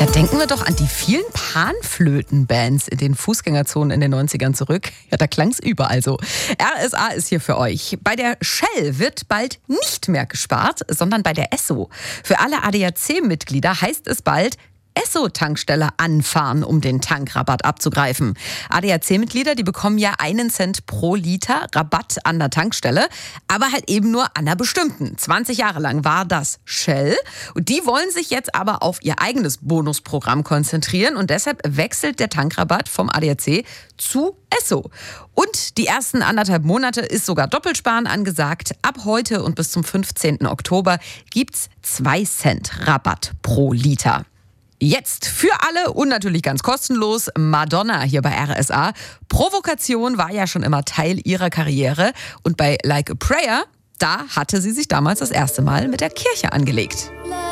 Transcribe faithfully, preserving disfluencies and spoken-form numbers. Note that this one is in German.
Da denken wir doch an die vielen Panflöten-Bands in den Fußgängerzonen in den neunzigern zurück. Ja, da klang's überall so. R S A ist hier für euch. Bei der Shell wird bald nicht mehr gespart, sondern bei der Esso. Für alle A D A C-Mitglieder heißt es bald Esso-Tankstelle anfahren, um den Tankrabatt abzugreifen. A D A C-Mitglieder, die bekommen ja einen Cent pro Liter Rabatt an der Tankstelle, aber halt eben nur an einer bestimmten. zwanzig Jahre lang war das Shell und die wollen sich jetzt aber auf ihr eigenes Bonusprogramm konzentrieren und deshalb wechselt der Tankrabatt vom A D A C zu Esso. Und die ersten anderthalb Monate ist sogar Doppelsparen angesagt. Ab heute und bis zum fünfzehnten Oktober gibt's zwei Cent Rabatt pro Liter. Jetzt für alle und natürlich ganz kostenlos Madonna hier bei R S A. Provokation war ja schon immer Teil ihrer Karriere und bei Like a Prayer, da hatte sie sich damals das erste Mal mit der Kirche angelegt.